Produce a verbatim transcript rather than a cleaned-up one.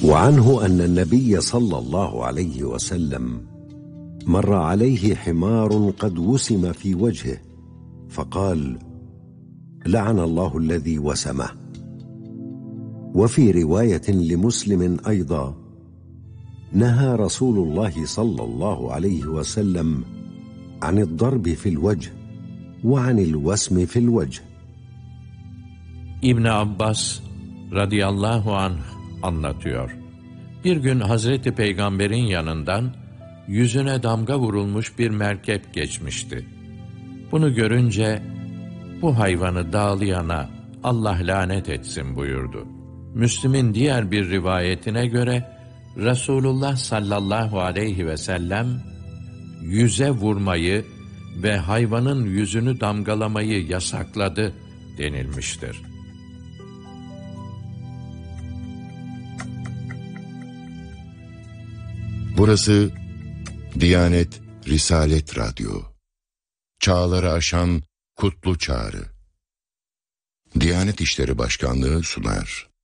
وعنه أن النبي صلى الله عليه وسلم مر عليه حمار قد وسم في وجهه فقال: لعن الله الذي وسمه. وفي رواية لمسلم أيضا: نهى رسول الله صلى الله عليه وسلم عن الضرب في الوجه وعن الوسم في الوجه. İbn Abbas radıyallahu anh anlatıyor. Bir gün Hazreti Peygamber'in yanından yüzüne damga vurulmuş bir merkep geçmişti. Bunu görünce bu hayvanı dağlayana Allah lanet etsin buyurdu. Müslim'in diğer bir rivayetine göre Resulullah sallallahu aleyhi ve sellem yüze vurmayı ve hayvanın yüzünü damgalamayı yasakladı denilmiştir. Burası Diyanet Risalet Radyo. Çağları aşan kutlu çağrı. Diyanet İşleri Başkanlığı sunar.